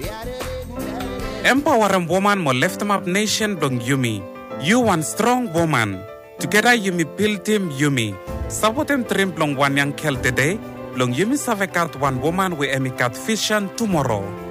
Empower woman mo lift up nation dong Yumi. You one strong woman. Together Yumi build team Yumi. Sabotem trim long one young kel today. Long Yumi save cat one woman we emicat vision tomorrow.